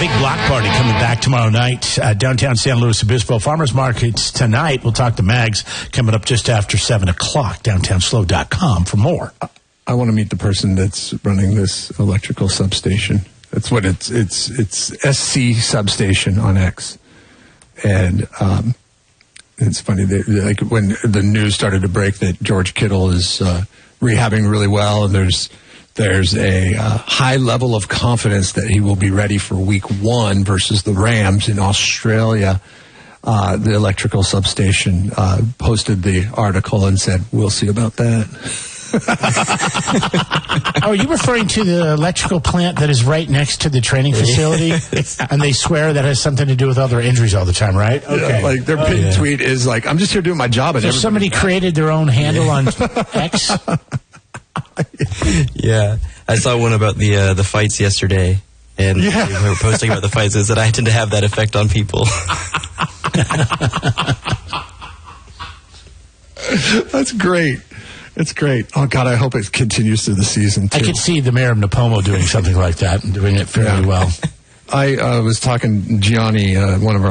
big block party coming back tomorrow night, downtown San Luis Obispo. Farmers markets tonight. We'll talk to Mags coming up just after 7 o'clock. DowntownSlow.com for more. I want to meet the person that's running this electrical substation. That's what it's SC Substation on X. And it's funny, like when the news started to break that George Kittle is rehabbing really well, and there's a high level of confidence that he will be ready for week 1 versus the Rams in Australia. The electrical substation posted the article and said, "We'll see about that." Are you referring to the electrical plant that is right next to the training facility? And they swear that has something to do with other injuries all the time, right? Okay. Yeah, like their pinned tweet is like, "I'm just here doing my job." And so somebody created their own handle on X? Yeah. I saw one about the fights yesterday. And they were posting about the fights. It said I tend to have that effect on people. That's great. It's great. Oh, God, I hope it continues through the season, too. I could see the mayor of Napomo doing something like that and doing it fairly well. I was talking to Gianni, one of our